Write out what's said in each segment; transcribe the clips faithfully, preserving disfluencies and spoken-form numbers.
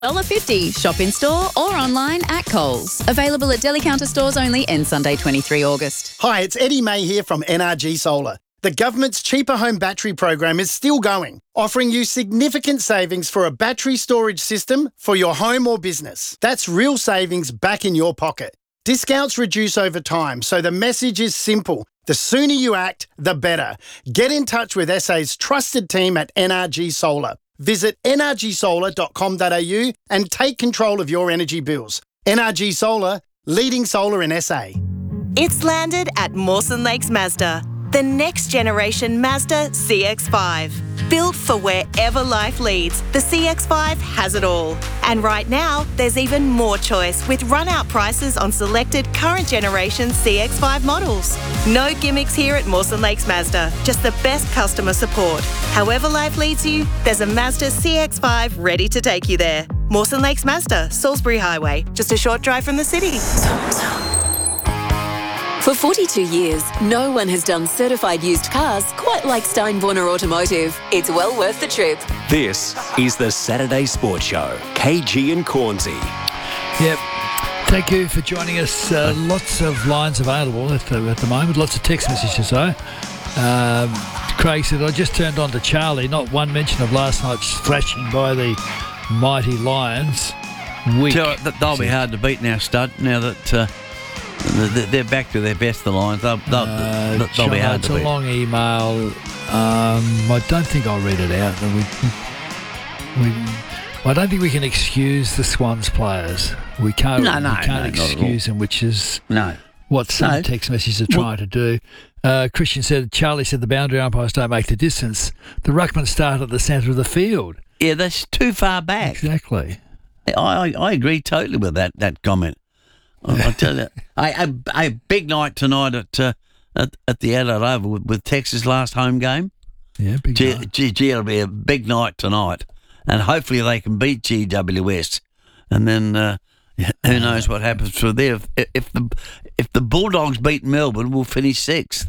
one dollar fifty. Shop in store or online at Coles. Available at deli counter stores only end Sunday, twenty-third of August. Hi, it's Eddie May here from N R G Solar. The government's Cheaper Home Battery program is still going, offering you significant savings for a battery storage system for your home or business. That's real savings back in your pocket. Discounts reduce over time, so the message is simple. The sooner you act, the better. Get in touch with S A's trusted team at N R G Solar. Visit n r g solar dot com dot a u and take control of your energy bills. N R G Solar, leading solar in S A. It's landed at Mawson Lakes Mazda. The next generation Mazda C X five. Built for wherever life leads, the C X five has it all. And right now, there's even more choice with run-out prices on selected current generation C X five models. No gimmicks here at Mawson Lakes Mazda, just the best customer support. However life leads you, there's a Mazda C X five ready to take you there. Mawson Lakes Mazda, Salisbury Highway, just a short drive from the city. For forty-two years, no one has done certified used cars quite like Steinborner Automotive. It's well worth the trip. This is the Saturday Sports Show. K G and Cornsey. Yep. Thank you for joining us. Uh, lots of lines available at the, at the moment. Lots of text messages though. Um, Craig said, I just turned on to Charlie. Not one mention of last night's thrashing by the mighty Lions. Weak. Tell, they'll be hard to beat now, Stud, now that... Uh, They're back to their best, the Lions. They'll, they'll, uh, they'll John, be hard it's to a beat. long email. Um, I don't think I'll read it out. We, we, I don't think we can excuse the Swans players. We can't. No, no, we can't no, excuse them, which is no. what some No. text messages are trying Well, to do. Uh, Christian said, Charlie said the boundary umpires don't make the distance. The ruckman start at the centre of the field. Yeah, that's too far back. Exactly. I, I, I agree totally with that, that comment. I, I tell you, a, a, a big night tonight at uh, at, at the Adelaide Oval with, with Texas' last home game. Yeah, big Gee, night. gee, gee, it'll be a big night tonight, and hopefully they can beat G W S, and then uh, who knows what happens from there. If, if the if the Bulldogs beat Melbourne, we'll finish sixth.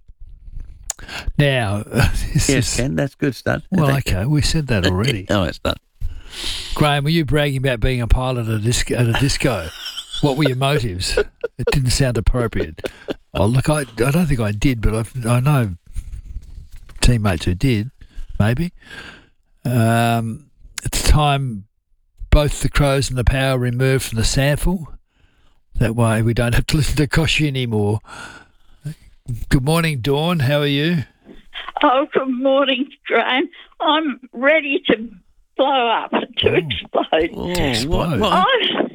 Now, this Yes, is, Ken, that's good stuff. well, okay, we said that already. Oh, it's done. Graham, were you bragging about being a pilot at a disco? At a disco? What were your motives? It didn't sound appropriate. Oh, look, I, I don't think I did, but I, I know teammates who did, maybe. Um, it's time both the Crows and the Power removed from the sample. That way we don't have to listen to Koshi anymore. Good morning, Dawn. How are you? Oh, good morning, Graham. I'm ready to blow up, to Oh. explode. Oh, Explode. what, what? I'm,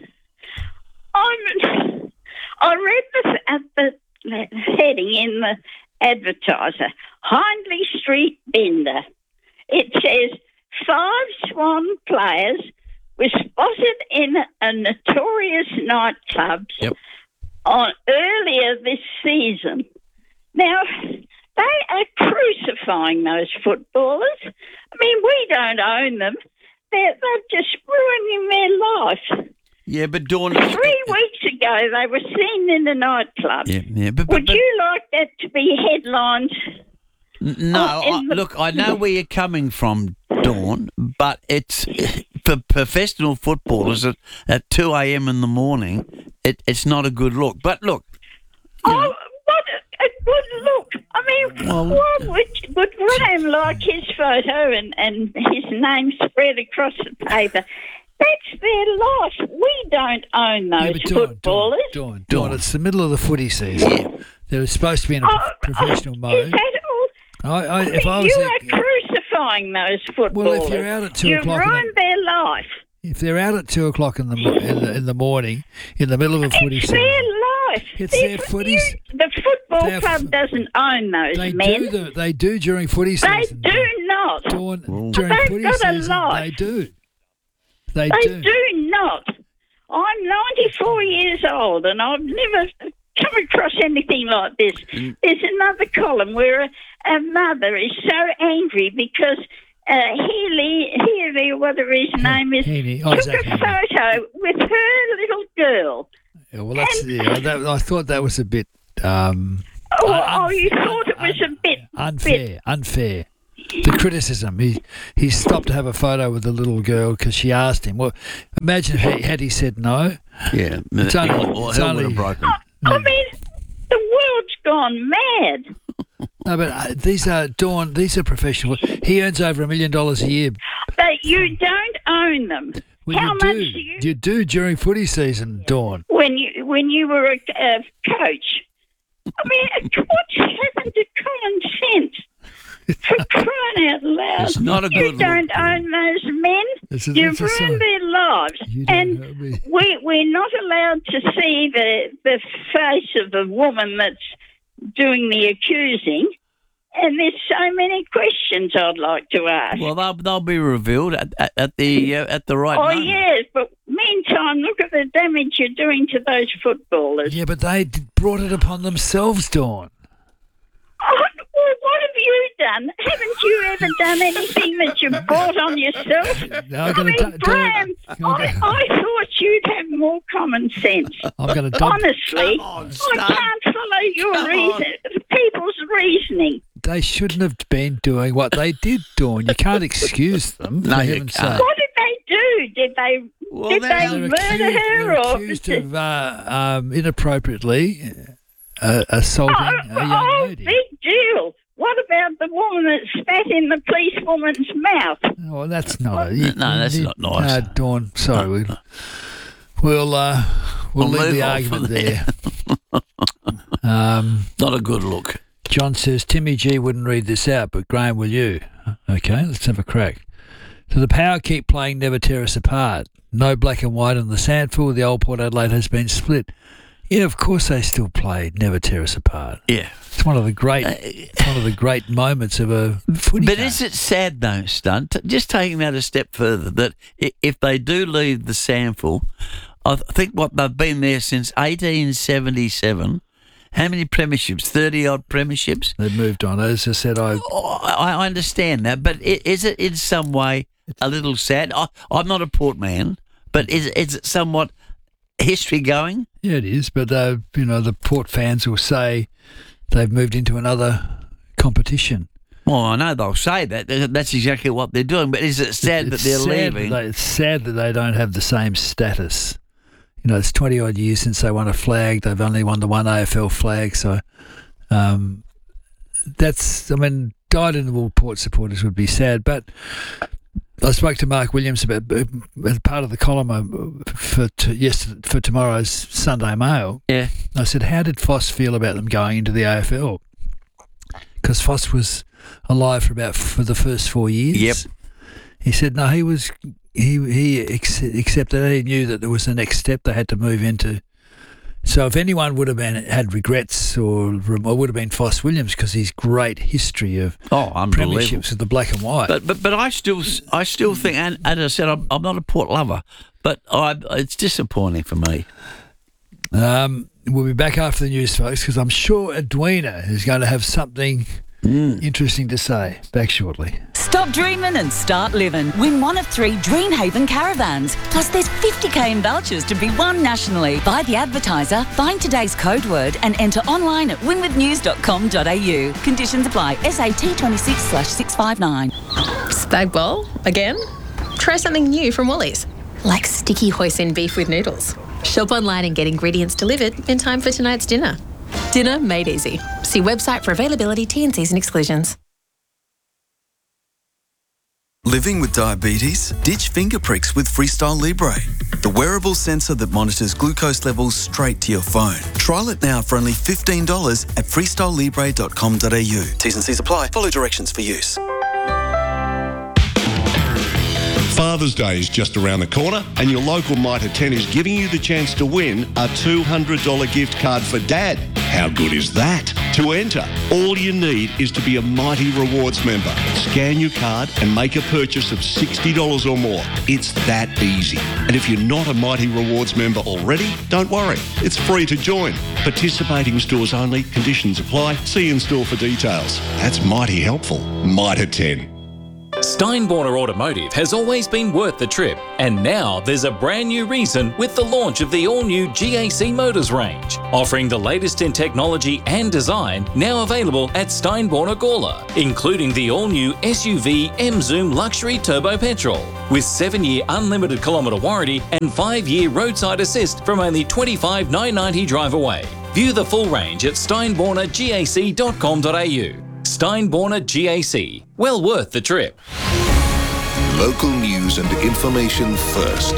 I'm, I read the, at the heading in the Advertiser, Hindley Street Bender. It says, five Swan players were spotted in a notorious nightclub Yep. on earlier this season. Now, they are crucifying those footballers. I mean, we don't own them. They're, they're just ruining their life. Yeah, but Dawn... Three weeks ago, they were seen in the nightclub. Yeah, yeah, but... but, Would but you like that to be headlines? n- no, Oh, I, in the- look, I know where you're coming from, Dawn, but it's... For professional footballers at, at two a.m. in the morning, it, it's not a good look. But look... you know, Oh, what a, a good look. I mean, Well- why would, would Graham like his photo and, and his name spread across the paper? That's their life. We don't own Yeah, those but Dawn, footballers. Dawn, Dawn, Dawn. Dawn, it's the middle of the footy season. They're supposed to be in a Oh, professional oh, mode. Is that all? I, I, I if mean, I was you a- are crucifying those footballers. Well, if you're out at two You've o'clock in the- ruined their life. if they're out at two o'clock in the mo- in the, in the morning, in the middle of a footy It's season, their life. It's They're their fo- footy you- s- The football they're club f- doesn't own those they men. do the, they do during footy They season. do not. Dawn, during They've footy got a season, life. they do. They, They do. do not. I'm ninety-four years old and I've never come across anything like this. Mm. There's another column where a, a mother is so angry because uh, Healy, Healy, whatever his name is, Heaney. Oh, took Zach a Heaney. photo with her little girl. Yeah, well, that's yeah. That, I thought that was a bit um, Oh, un- oh you un- thought it was a bit... unfair. bit Unfair. the criticism. He he stopped to have a photo with the little girl because she asked him. Well, imagine if he, had he said no. Yeah, It's only- or it's hell only- would have broken. I mean, the world's gone mad. No, but uh, these are Dawn. These are professional. He earns over a million dollars a year. But you don't own them. Well, How you much do. do you, You do during footy season, Dawn. when you when you were a, a coach? I mean, what's happened to common sense? For crying out loud! It's not a you good don't look. own those men. This is- You've this is ruined so- their lives, You don't and know me. we we're not allowed to see the the face of the woman that's doing the accusing. And there's so many questions I'd like to ask. Well, they'll, they'll be revealed at, at, at the uh, at the right oh, moment. yes, but meantime, look at the damage you're doing to those footballers. Yeah, but they d- brought it upon themselves, Dawn. Oh, well, what have you done? Haven't you ever done anything that you brought on yourself? No, I'm I gonna mean, do- do- Graham, I'm I, gonna- I thought you'd have more common sense. I'm going to dump. Honestly, Come on, I son. can't follow your Come reason, people's reasoning. They shouldn't have been doing what they did, Dawn. You can't excuse them. No, for you heaven's can't. sake. What did they do? Did they Well, did they're- they They're murder accused, her they're or accused of uh, um, inappropriately uh, assaulting Oh, a young oh, lady. big deal. What about the woman that spat in the policewoman's mouth? Oh, that's not. A, you- No, that's you- not nice. No, Dawn. Sorry, we, we'll uh, we'll, We'll leave move the on argument from there. um, Not a good look. John says Timmy G wouldn't read this out, but Graham, will you? Okay, let's have a crack. So the Power keep playing Never Tear Us Apart. No black and white on the Sandful. The old Port Adelaide has been split. Yeah, of course they still play Never Tear Us Apart. Yeah. It's one of the great, it's one of the great moments of a footy But game. is it sad though, Stunt? Just taking that a step further, that i- if they do leave the Sandful, I th- think what they've been there since eighteen seventy-seven. How many premierships? thirty odd premierships? They've moved on. As I said, I Oh, I I understand that, but i- is it in some way a little sad? I, I'm not a Port man, but is, is it somewhat history going? yeah, it is. But uh, you know, the Port fans will say they've moved into another competition. Well, I know they'll say that. That's exactly what they're doing. But is it sad It's that they're sad leaving? That they, it's sad that they don't have the same status. You know, it's twenty odd years since they won a flag. They've only won the one A F L flag, so um, that's. I mean, dyed-in-the-wool Port supporters would be sad. But I spoke to Mark Williams about as part of the column uh, for t- yesterday, for tomorrow's Sunday Mail. Yeah. I said, how did Foss feel about them going into the A F L? Because Foss was alive for about for the first four years. Yep. He said no. He was he he ex- accepted it. He knew that there was the next step they had to move into. So if anyone would have been had regrets or, or would have been Foss Williams because his great history of Oh, unbelievable. premierships with the black and white. But but but I still I still think, and, and as I said, I'm, I'm not a Port lover, but I, it's disappointing for me. Um, we'll be back after the news, folks, because I'm sure Edwina is going to have something interesting to say. Back shortly. Stop dreaming and start living. Win one of three Dreamhaven caravans. Plus, there's fifty k in vouchers to be won nationally. Buy the advertiser, find today's code word, and enter online at winwithnews dot com dot a u. Conditions apply. S A T twenty-six slash six five nine. Spag bowl? Again? Try something new from Woolies, like sticky hoisin beef with noodles. Shop online and get ingredients delivered in time for tonight's dinner. Dinner made easy. See website for availability, T and Cs and exclusions. Living with diabetes? Ditch finger pricks with Freestyle Libre, the wearable sensor that monitors glucose levels straight to your phone. Trial it now for only fifteen dollars at freestyle libre dot com dot a u. T's and C's apply. Follow directions for use. Father's Day is just around the corner and your local Mitre ten is giving you the chance to win a two hundred dollars gift card for Dad. How good is that? To enter, all you need is to be a Mighty Rewards member. Scan your card and make a purchase of sixty dollars or more. It's that easy. And if you're not a Mighty Rewards member already, don't worry. It's free to join. Participating stores only. Conditions apply. See in store for details. That's mighty helpful. Mitre ten. Steinborner Automotive has always been worth the trip, and now there's a brand new reason with the launch of the all-new G A C Motors range, offering the latest in technology and design, now available at Steinborner Gawler, including the all-new S U V M-Zoom Luxury Turbo Petrol, with seven-year unlimited kilometre warranty and five-year roadside assist from only twenty-five thousand nine hundred ninety dollars drive away. View the full range at steinborner gac dot com dot a u. Steinborner G A C. Well worth the trip. Local news and information first.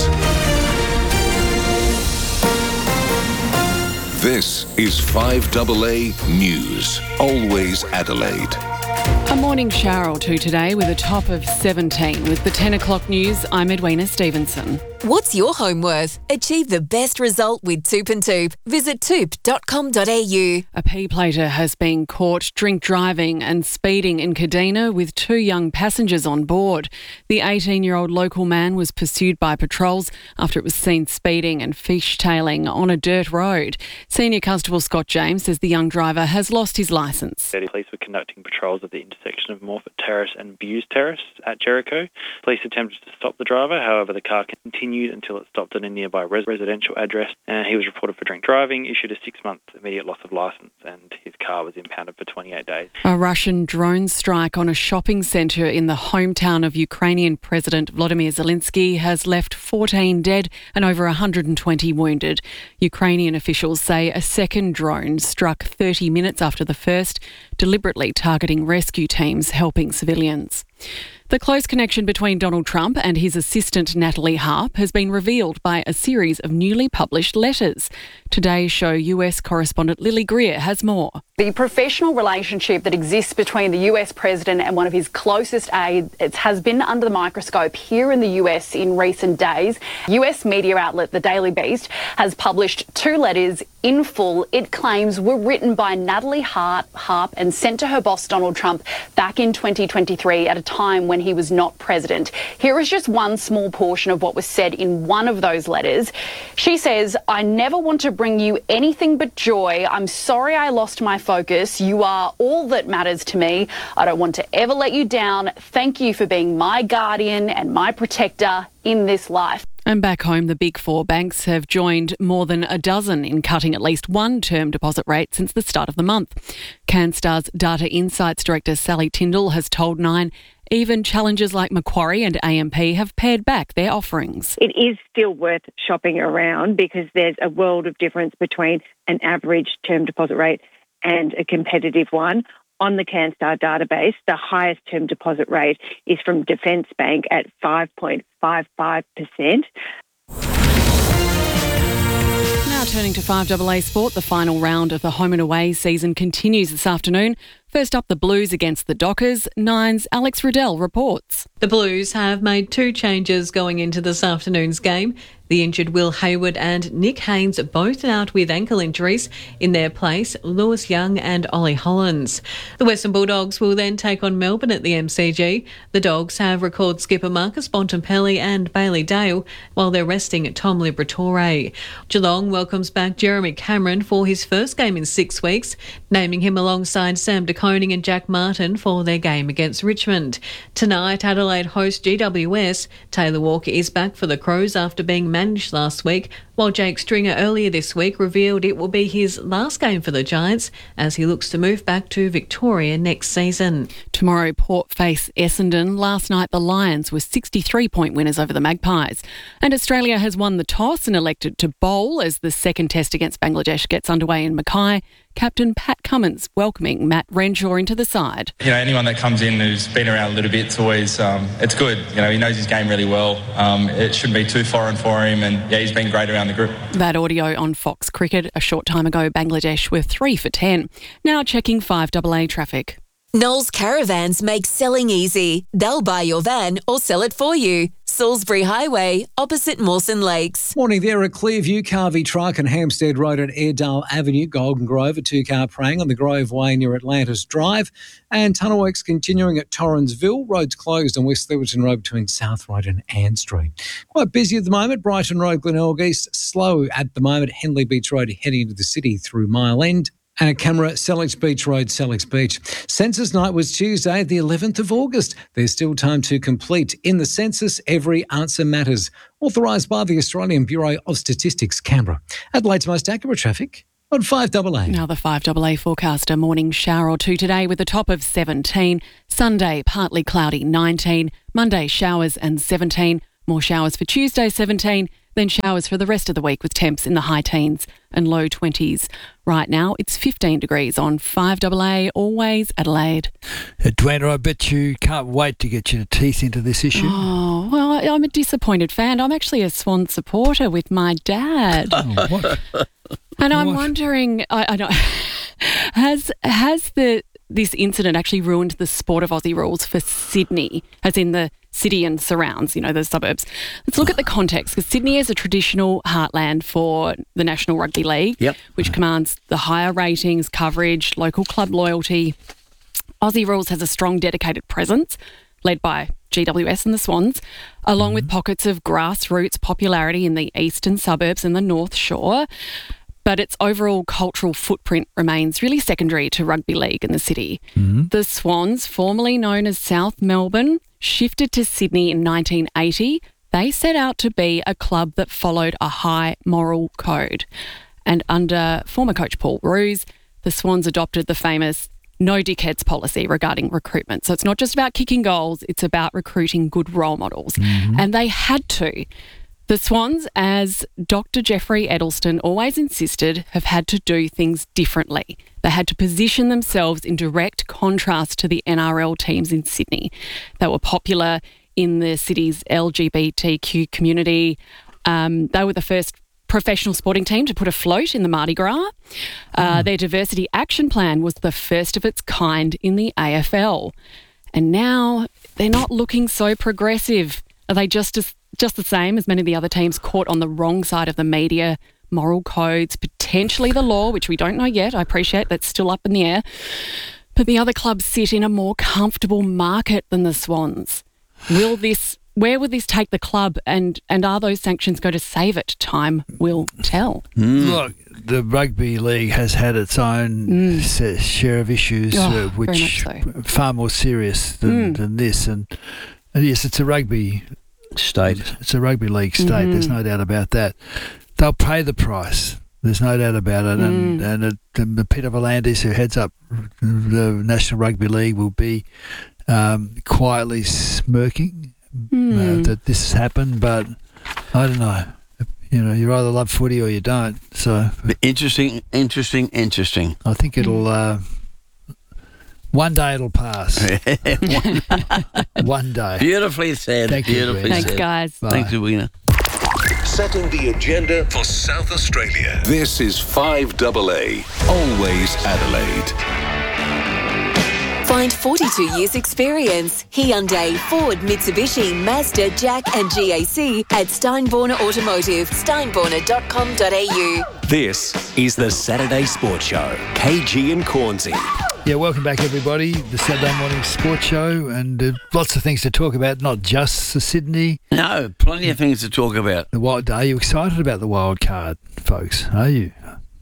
This is five A A News. Always Adelaide. A morning shower or two today with a top of seventeen. With the ten o'clock news, I'm Edwina Stevenson. What's your home worth? Achieve the best result with Toop and Toop. Visit toop dot com dot a u. A P-plater has been caught drink driving and speeding in Kadina with two young passengers on board. The eighteen-year-old local man was pursued by patrols after it was seen speeding and fishtailing on a dirt road. Senior Constable Scott James says the young driver has lost his licence. Police were conducting patrols at the intersection of Morford Terrace and Buse Terrace at Jericho. Police attempted to stop the driver, however the car continued until it stopped at a nearby res- residential address. Uh, he was reported for drink driving, issued a six-month immediate loss of licence, and his car was impounded for twenty-eight days. A Russian drone strike on a shopping centre in the hometown of Ukrainian President Volodymyr Zelensky has left fourteen dead and over one hundred twenty wounded. Ukrainian officials say a second drone struck thirty minutes after the first, deliberately targeting rescue teams helping civilians. The close connection between Donald Trump and his assistant Natalie Harp has been revealed by a series of newly published letters. Today's show U S correspondent Lily Greer has more. The professional relationship that exists between the U S president and one of his closest aides it has been under the microscope here in the U S in recent days. U S media outlet The Daily Beast has published two letters in full it claims were written by Natalie Harp, Harp and sent to her boss Donald Trump back in twenty twenty-three at a time when he was not president. Here is just one small portion of what was said in one of those letters. She says, "I never want to bring you anything but joy. I'm sorry I lost my focus. You are all that matters to me. I don't want to ever let you down. Thank you for being my guardian and my protector in this life." And back home, the big four banks have joined more than a dozen in cutting at least one term deposit rate since the start of the month. CanStar's Data Insights Director Sally Tyndall has told Nine even challengers like Macquarie and A M P have pared back their offerings. It is still worth shopping around because there's a world of difference between an average term deposit rate and a competitive one. On the CanStar database, the highest term deposit rate is from Defence Bank at five point five five percent. Now turning to five A A Sport, the final round of the home and away season continues this afternoon. First up, the Blues against the Dockers. Nine's Alex Riddell reports. The Blues have made two changes going into this afternoon's game. The injured Will Hayward and Nick Haynes both out with ankle injuries. In their place, Lewis Young and Ollie Hollins. The Western Bulldogs will then take on Melbourne at the M C G. The Dogs have record skipper Marcus Bontempelli and Bailey Dale, while they're resting Tom Liberatore. Geelong welcomes back Jeremy Cameron for his first game in six weeks, naming him alongside Sam De Koning and Jack Martin for their game against Richmond. Tonight, Adelaide host G W S. Taylor Walker is back for the Crows after being managed last week, while Jake Stringer earlier this week revealed it will be his last game for the Giants as he looks to move back to Victoria next season. Tomorrow, Port face Essendon. Last night, the Lions were sixty-three point winners over the Magpies. And Australia has won the toss and elected to bowl as the second test against Bangladesh gets underway in Mackay. Captain Pat Cummins welcoming Matt Renshaw into the side. You know, anyone that comes in who's been around a little bit, it's always, um, it's good. You know, he knows his game really well. Um, it shouldn't be too foreign for him, and yeah, he's been great around the group. That audio on Fox Cricket. A short time ago, Bangladesh were three for ten. Now checking five A A traffic. Knowles Caravans make selling easy. They'll buy your van or sell it for you. Salisbury Highway, opposite Mawson Lakes. Morning there at Clearview, Carvey Truck and Hampstead Road at Airedale Avenue, Golden Grove, a two-car praying on the Grove Way near Atlantis Drive, and tunnel works continuing at Torrensville. Roads closed on West Lewiston Road between South Road and Ann Street. Quite busy at the moment. Brighton Road, Glenelg East, slow at the moment. Henley Beach Road heading into the city through Mile End. And a camera, Sellex Beach Road, Sellex Beach. Census night was Tuesday, the eleventh of August. There's still time to complete. In the census, every answer matters. Authorised by the Australian Bureau of Statistics, Canberra. Adelaide's most accurate traffic on five A A. Now the five A A forecast, a morning shower or two today with a top of seventeen. Sunday, partly cloudy, nineteen. Monday, showers and seventeen. More showers for Tuesday, seventeen. Then showers for the rest of the week with temps in the high teens and low twenties. Right now, it's fifteen degrees on five A A, always Adelaide. Edwina, I bet you can't wait to get your teeth into this issue. Oh, well, I- I'm a disappointed fan. I'm actually a Swan supporter with my dad. Oh, what? And I'm What? wondering, I, I don't, has has the this incident actually ruined the sport of Aussie rules for Sydney, as in the city and surrounds, you know, the suburbs? Let's look at the context, because Sydney is a traditional heartland for the National Rugby League, Yep. which commands the higher ratings, coverage, local club loyalty. Aussie rules has a strong dedicated presence, led by G W S and the Swans, along with pockets of grassroots popularity in the eastern suburbs and the North Shore. But its overall cultural footprint remains really secondary to rugby league in the city. The Swans, formerly known as South Melbourne, shifted to Sydney in nineteen eighty. They set out to be a club that followed a high moral code. And under former coach Paul Roos, the Swans adopted the famous no dickheads policy regarding recruitment. So it's not just about kicking goals, it's about recruiting good role models. And they had to. The Swans, as Doctor Jeffrey Edelston always insisted, have had to do things differently. They had to position themselves in direct contrast to the N R L teams in Sydney. They were popular in the city's L G B T Q community. Um, they were the first professional sporting team to put a float in the Mardi Gras. Uh, Their diversity action plan was the first of its kind in the A F L. And now they're not looking so progressive. Are they just as just the same as many of the other teams caught on the wrong side of the media, moral codes, potentially the law, which we don't know yet? I appreciate that's still up in the air. But the other clubs sit in a more comfortable market than the Swans. Will this, where will this take the club, and, and are those sanctions going to save it? Time will tell. Look, the rugby league has had its own s- share of issues, Oh, uh, very which much so. are far more serious than, Mm. than this. And, and yes, it's a rugby state. It's a rugby league state. Mm. There's no doubt about that. They'll pay the price. There's no doubt about it. And Mm. and, it, and the Peter Volandis, who heads up the National Rugby League, will be um, quietly smirking Mm. uh, that this has happened. But I don't know. You know, you either love footy or you don't. So Interesting, interesting, interesting. I think it'll. Uh, one day it'll pass. One- One day. Beautifully said. Thank you, Beautifully Edwina. Thanks, said. guys. Bye. Thanks, Edwina. Setting the agenda for South Australia. This is five A A. Always Adelaide. Find forty-two years experience. Hyundai, Ford, Mitsubishi, Mazda, Jack and G A C at Steinborner Automotive, steinborner dot com dot a u. This is the Saturday Sports Show. K G and Cornsey. Yeah, welcome back, everybody. The Saturday morning sports show, and uh, lots of things to talk about. Not just the Sydney. No, plenty of things to talk about. The wild. Are you excited about the wild card, folks? Are you?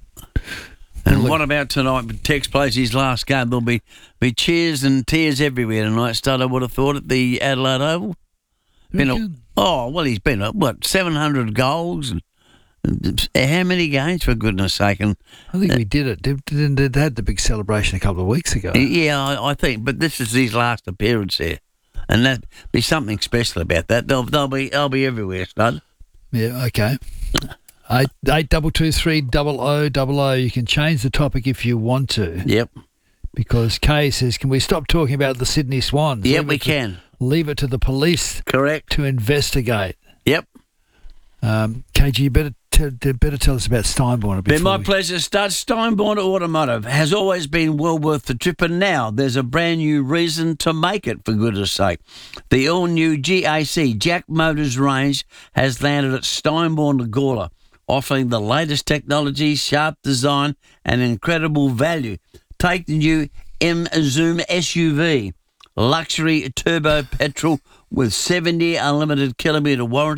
And what about tonight? Tex plays his last game. There'll be, be cheers and tears everywhere tonight. Start, I would have thought, at the Adelaide Oval. Been a, oh, well, he's been, a, what, seven hundred goals? And, and how many games, for goodness sake? And I think we did it. They, they, they had the big celebration a couple of weeks ago. Yeah, I, I think, but this is his last appearance there. And that'd be something special about that. They'll, they'll be they'll be everywhere, Stud. Yeah, okay. Eight eight double two three double o double o. You can change the topic if you want to. Yep. Because Kay says, can we stop talking about the Sydney Swans? Yep, Leave we it to- can. Leave it to the police. Correct. To investigate. Yep. Um, K G, you better t- better tell us about Steinborner. Been my we- pleasure, Stud. Steinborner Automotive has always been well worth the trip, and now there's a brand new reason to make it, for goodness sake. The all-new G A C Jack Motors range has landed at Steinborner Gawler, offering the latest technology, sharp design, and incredible value. Take the new M-Zoom S U V, luxury turbo petrol with seventy unlimited kilometre warranty,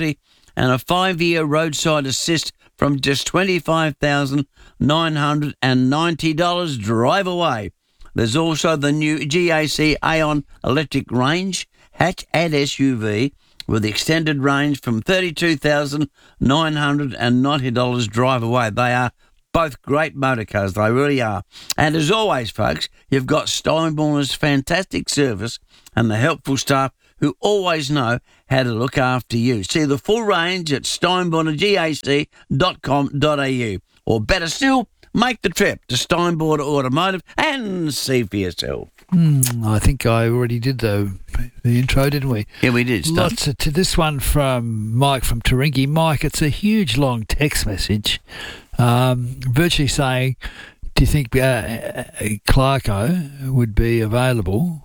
and a five-year roadside assist from just twenty-five thousand nine hundred ninety dollars. Drive away. There's also the new G A C Aon electric range, hatch and S U V, with extended range from thirty-two thousand nine hundred ninety dollars. Drive away. They are both great motor cars. They really are. And as always, folks, you've got Steinborner's fantastic service and the helpful staff who always know how to look after you. See the full range at steinborner gac dot com dot a u. Or better still, make the trip to Steinborner Automotive and see for yourself. Mm, I think I already did the the intro, didn't we? Yeah, we did. Lots of, to this one from Mike from Taringi. Mike, it's a huge long text message, um, virtually saying, do you think uh, Clarko would be available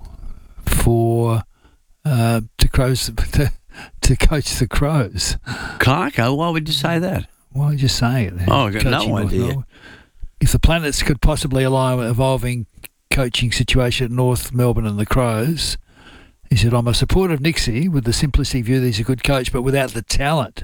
for uh, to Crows to, to coach the Crows? Clarko? Why would you say that? Why would you say it? Oh, I've got no Coaching idea. North- If the planets could possibly align with evolving coaching situation at North Melbourne and the Crows, he said, I'm a supporter of Nixie with the simplistic view that he's a good coach, but without the talent.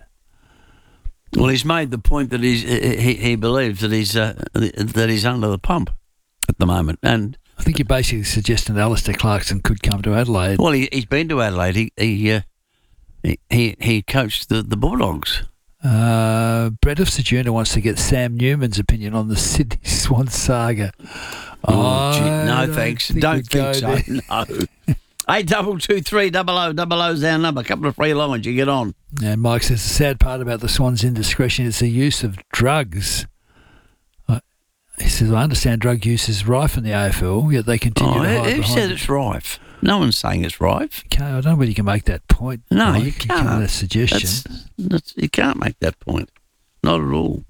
Well, he's made the point that he's, he he believes that he's uh, that he's under the pump at the moment, and I think you're basically suggesting that Alistair Clarkson could come to Adelaide. Well, he, he's been to Adelaide. He he uh, he, he he coached the, the Bulldogs. Uh, Brett of Sejourner wants to get Sam Newman's opinion on the Sydney Swan saga. Oh, gee, I no don't thanks. think Don't we'd think go so. there. No. Eight double two three double o double o's our number. A couple of free lines. You get on. And Mike says the sad part about the Swans' indiscretion is the use of drugs. Uh, he says, I understand drug use is rife in the A F L, yet they continue Oh, to who hide who behind said it. it's rife? No one's saying it's rife. Okay, I don't know whether you can make that point. No, Mike. you can can't. make a suggestion. That's, that's, you can't make that point. Not at all.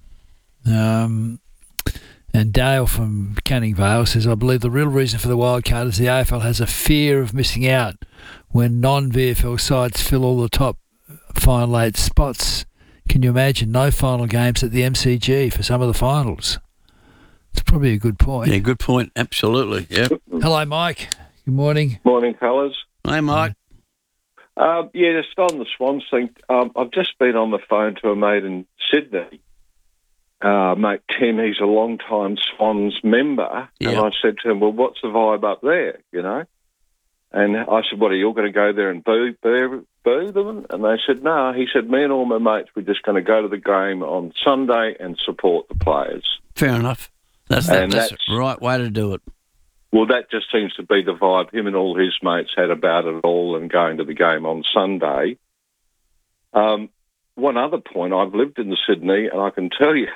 Um, and Dale from Canning Vale says, I believe the real reason for the wild card is the A F L has a fear of missing out when non-V F L sides fill all the top final eight spots. Can you imagine no final games at the M C G for some of the finals? It's probably a good point. Yeah, good point. Absolutely. Yeah. Hello, Mike. Good morning. Morning, fellas. Hey, Mike. Uh, yeah, just on the Swans thing, um, I've just been on the phone to a mate in Sydney. Uh, mate Tim, he's a long-time Swans member. Yeah. And I said to him, well, what's the vibe up there, you know? And I said, what, are you all going to go there and boo, boo, boo them? And they said, no. He said, me and all my mates, we're just going to go to the game on Sunday and support the players. Fair enough. That's, that, And that's, that's- the right way to do it. Well, that just seems to be the vibe him and all his mates had about it all and going to the game on Sunday. Um, one other point, I've lived in Sydney and I can tell you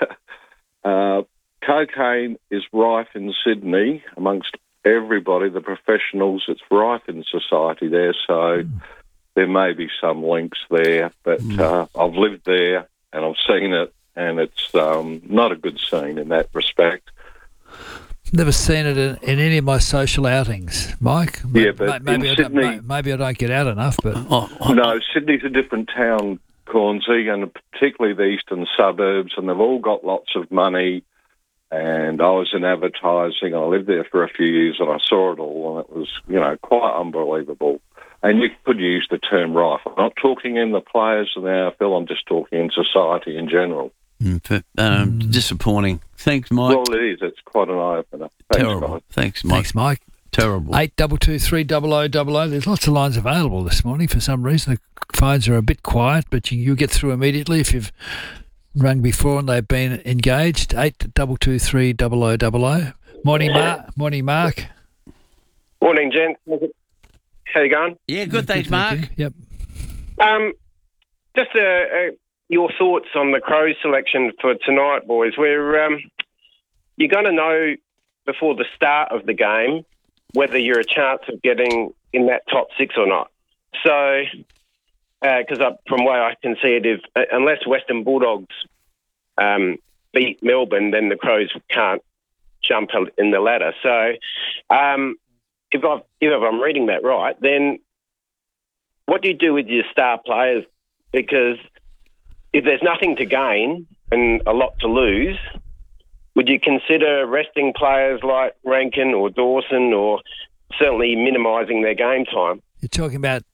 uh, cocaine is rife in Sydney amongst everybody, the professionals. It's rife in society there, so mm. there may be some links there. But mm. uh, I've lived there and I've seen it, and it's um, not a good scene in that respect. Never seen it in, in any of my social outings, Mike. Yeah, but maybe, in I don't, Sydney- may- maybe I don't get out enough, but No, Sydney's a different town, Cornsey, and particularly the eastern suburbs, and they've all got lots of money. And I was in advertising. I lived there for a few years, and I saw it all, and it was, you know, quite unbelievable. And you could use the term rife. I'm not talking in the players in the A F L. I'm just talking in society in general. Mm, but, um, Mm. Disappointing. Thanks, Mike. Well, it is. It's quite an eye-opener. Thanks, Terrible. guys. Thanks, Mike. Thanks, Mike. Terrible. Eight double two three double o double o. There's lots of lines available this morning. For some reason, the phones are a bit quiet, but you, you get through immediately if you've rung before and they've been engaged. Eight double two three double o double o. Morning, Mark. Morning, Mark. Morning, gents. How you going? Yeah, good. Thanks, Mark. Yep. Um, just uh, uh, your thoughts on the Crows selection for tonight, boys. We're um, you're going to know before the start of the game whether you're a chance of getting in that top six or not. So, because uh, from where I can see it, if uh, unless Western Bulldogs um, beat Melbourne, then the Crows can't jump in the ladder. So, um, if, I've, if I'm reading that right, then what do you do with your star players? Because if there's nothing to gain and a lot to lose, would you consider resting players like Rankin or Dawson, or certainly minimising their game time? You're talking about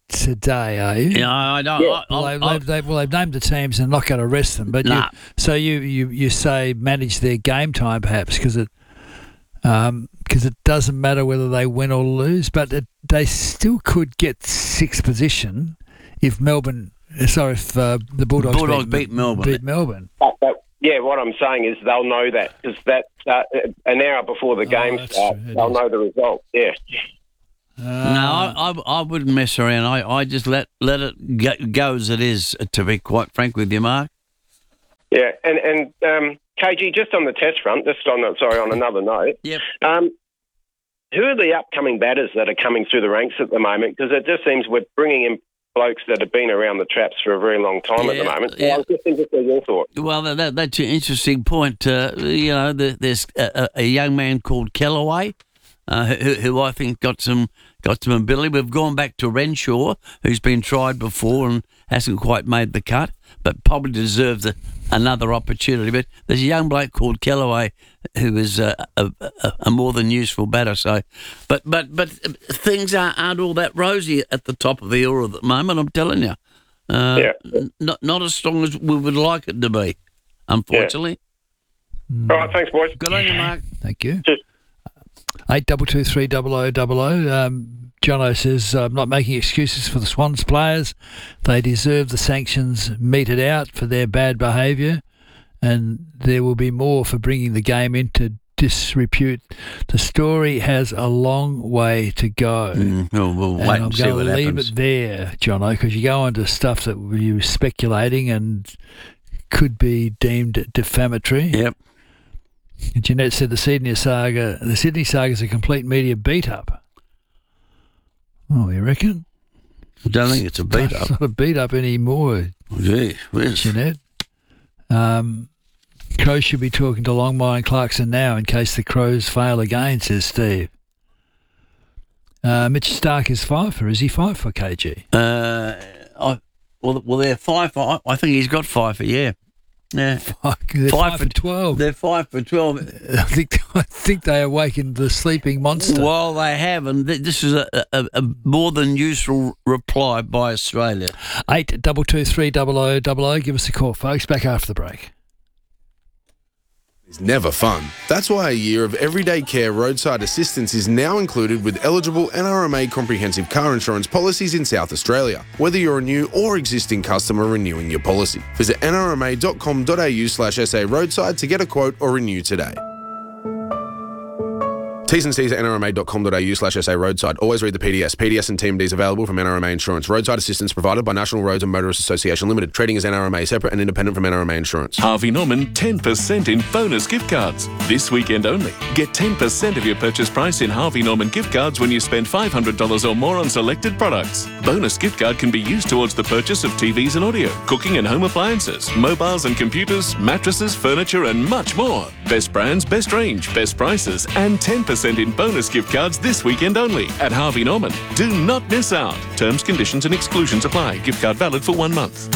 today, are you? Yeah, I don't. Yeah. I, Well, I, they've, I, they've, they've, well, they've named the teams and not going to rest them. But Nah. you, so you, you, you say manage their game time perhaps because it um, cause it doesn't matter whether they win or lose, but it, they still could get sixth position if Melbourne. Sorry, if uh, the Bulldogs, Bulldogs beat, beat Melbourne. Beat Melbourne. But, but, yeah, what I'm saying is they'll know that because that uh, an hour before the game starts, they'll know the result. Yeah. no, I, I, I wouldn't mess around. I, I just let let it go, go as it is. To be quite frank with you, Mark. Yeah, and and um, K G, just on the test front, just on sorry, on another note. Yep. Um, who are the upcoming batters that are coming through the ranks at the moment? Because it just seems we're bringing in blokes that have been around the traps for a very long time at the moment. So I was just interested in your thoughts. Well, that, that's an interesting point. Uh, you know, the, there's a, a young man called Kellaway, uh, who, who I think got some got some ability. We've gone back to Renshaw, who's been tried before and hasn't quite made the cut, but probably deserves a, another opportunity. But there's a young bloke called Kellaway who is a, a, a, a more than useful batter. So, but but but things aren't, aren't all that rosy at the top of the order at the moment. I'm telling you, uh, Yeah. n- not not as strong as we would like it to be, unfortunately. All right, thanks, boys. Good on you, Mark. Thank you. Eight double two three double o double o. Um, Jono says, "I'm not making excuses for the Swans players. They deserve the sanctions meted out for their bad behaviour, and there will be more for bringing the game into disrepute. The story has a long way to go." Mm, we'll we'll and wait I'm and see going what to leave happens. it there, Jono, because you go into stuff that you're speculating and could be deemed defamatory. Yep. Jeanette said the Sydney saga, the Sydney saga is a complete media beat up. Oh, you reckon? I don't think it's a beat It's up. not a beat up anymore. Gee whiz. Jeanette. Um, Crows should be talking to Longmire and Clarkson now in case the Crows fail again, says Steve. Uh, Mitch Stark is five for. Is he five for K G? Uh, I, well, well, they're five for. I think he's got five for. Yeah, yeah. Fuck, they're five for twelve. They're five for twelve. I think I think they awakened the sleeping monster. Well, they have, and th- this is a, a, a more than useful reply by Australia. Eight double two three double o double o. Give us a call, folks. Back after the break. Is never fun. That's why a year of everyday care roadside assistance is now included with eligible N R M A comprehensive car insurance policies in South Australia, whether you're a new or existing customer renewing your policy. Visit n r m a dot com dot a u slash s a roadside to get a quote or renew today. T's and C's at n r m a dot com dot a u slash s a roadside. Always read the P D S. P D S and T M Ds available from N R M A Insurance. Roadside assistance provided by National Roads and Motorists Association Limited. Trading as N R M A, separate and independent from N R M A Insurance. Harvey Norman ten percent in bonus gift cards. This weekend only. Get ten percent of your purchase price in Harvey Norman gift cards when you spend five hundred dollars or more on selected products. Bonus gift card can be used towards the purchase of T Vs and audio, cooking and home appliances, mobiles and computers, mattresses, furniture and much more. Best brands, best range, best prices and ten percent in bonus gift cards this weekend only at Harvey Norman. Do not miss out. Terms, conditions and exclusions apply. Gift card valid for one month.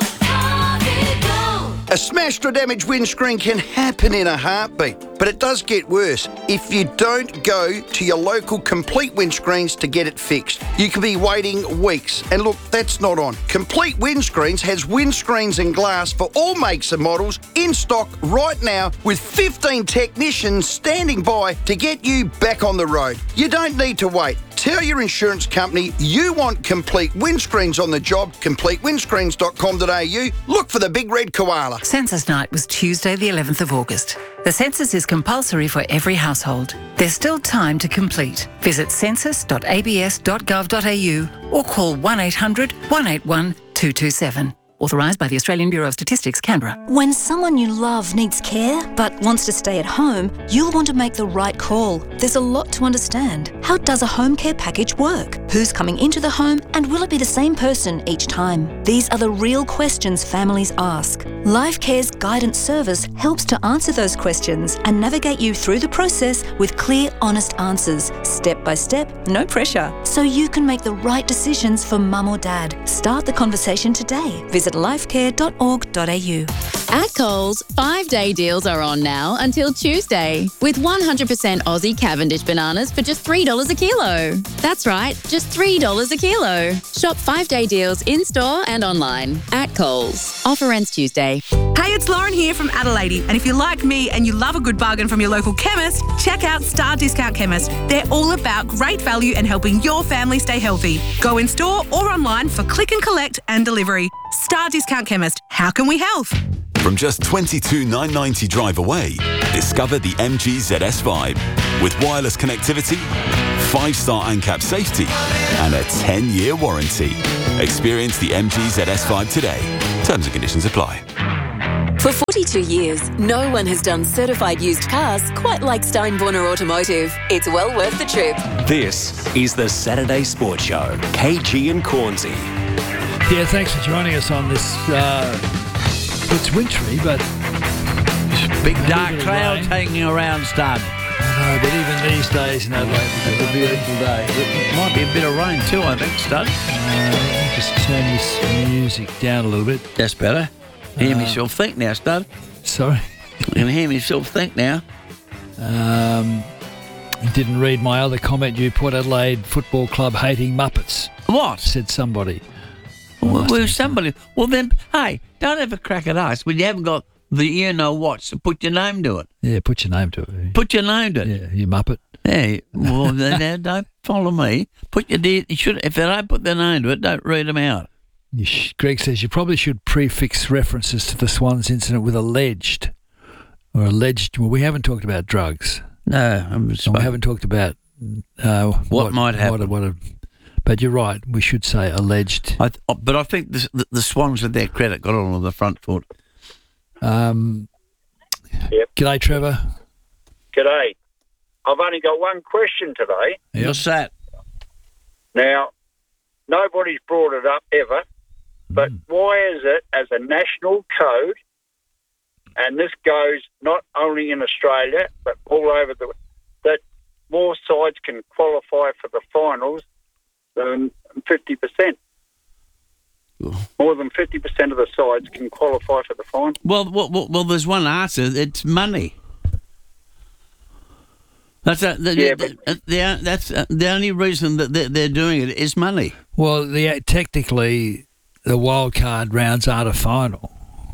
A smashed or damaged windscreen can happen in a heartbeat, but it does get worse if you don't go to your local Complete Windscreens to get it fixed. You could be waiting weeks, and look, that's not on. Complete Windscreens has windscreens and glass for all makes and models in stock right now with fifteen technicians standing by to get you back on the road. You don't need to wait. Tell your insurance company you want Complete Windscreens on the job, complete windscreens dot com dot a u. Look for the big red koala. Census night was Tuesday the eleventh of August. The census is compulsory for every household. There's still time to complete. Visit census dot a b s dot gov dot a u or call one eight hundred one eight one two two seven. Authorised by the Australian Bureau of Statistics, Canberra. When someone you love needs care but wants to stay at home, you'll want to make the right call. There's a lot to understand. How does a home care package work? Who's coming into the home and will it be the same person each time? These are the real questions families ask. LifeCare's guidance service helps to answer those questions and navigate you through the process with clear, honest answers, step by step, no pressure, so you can make the right decisions for mum or dad. Start the conversation today. Visit lifecare dot org dot a u. At Coles, five-day deals are on now until Tuesday, with one hundred percent Aussie Cavendish bananas for just three dollars a kilo. That's right, just three dollars a kilo. Shop five-day deals in-store and online at Coles. Offer ends Tuesday. Hey, it's Lauren here from Adelaide, and if you're like me and you love a good bargain from your local chemist, check out Star Discount Chemist. They're all about great value and helping your family stay healthy. Go in store or online for click and collect and delivery. Star Discount Chemist. How can we help? From just twenty-two thousand nine hundred ninety drive away, discover the M G Z S Vibe. With wireless connectivity, five-star ANCAP safety, and a ten-year warranty. Experience the M G Z S Vibe today. Terms and conditions apply. For forty-two years, no one has done certified used cars quite like Steinborner Automotive. It's well worth the trip. This is the Saturday Sports Show. K G and Cornsey. Yeah, thanks for joining us on this. Uh, it's wintry, but big dark cloud taking you around, Stud. I know, but even these days in Adelaide, it's a beautiful day. It might be a bit of rain too, I think, Stud. Uh, let me just turn this music down a little bit. That's better. Hear Uh, myself think now, Stud. Sorry? I can hear myself think now. Um, didn't read my other comment. You Port Adelaide Football Club hating Muppets. What? Said somebody. Well, well, somebody. Well, then, hey, don't have a crack at us when you haven't got the ear no watch to put your name to it. Yeah, put your name to it. Put your name to it. Yeah, you Muppet. Hey, well, then, don't follow me. Put your de- you should. If they don't put their name to it, don't read them out. You sh- Greg says you probably should prefix references to the Swans incident with alleged or alleged. Well, we haven't talked about drugs. No, I'm and we haven't talked about uh, what, what might happen. What, what a, but you're right. We should say alleged. I th- but I think the, the, the Swans, with their credit, got on the front foot. Um. Yep. G'day, Trevor. G'day. I've only got one question today. Yep. What's that? Now, nobody's brought it up ever, but mm. why is it as a national code, and this goes not only in Australia but all over the, that more sides can qualify for the finals than fifty percent? More than fifty percent of the sides can qualify for the final. Well, well, well, well there's one answer. It's money. That's a, the, yeah, the, but, the, that's uh, the only reason that they're, they're doing it is money. Well, the, technically, the wild card rounds are the final.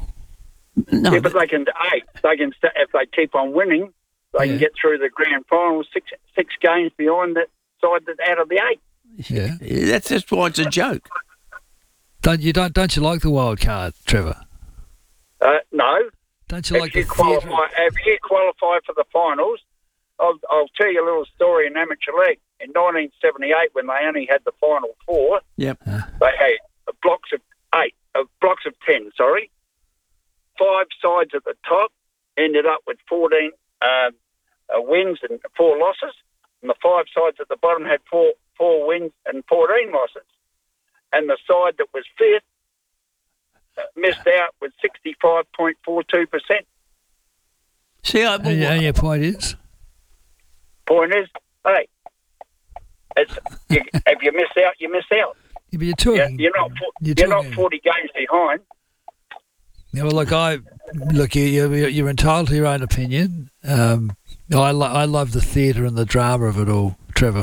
No, yeah, but they can. Hey, they can. If they keep on winning, they yeah. can get through the grand final six six games behind that side that out of the eight. Yeah, that's just why it's a joke. Don't you don't don't you like the wild card, Trevor? Uh, no. Don't you if like you the qualify? If you qualify for the finals, I'll, I'll tell you a little story in amateur league. In nineteen seventy-eight, when they only had the final four, yep, they had blocks of eight, uh, blocks of ten. Sorry, five sides at the top ended up with fourteen um, uh, wins and four losses, and the five sides at the bottom had four four wins and fourteen losses. And the side that was fifth uh, missed out with sixty-five point four two percent. See, I, well, yeah, your point is? Point is, hey, it's, you, if you miss out, you miss out. Yeah, but you're talking. You're, you're not. You're, you're talking, not forty games behind. Yeah, well, look, I look. You, you're, you're entitled to your own opinion. Um, I lo- I love the theatre and the drama of it all, Trevor.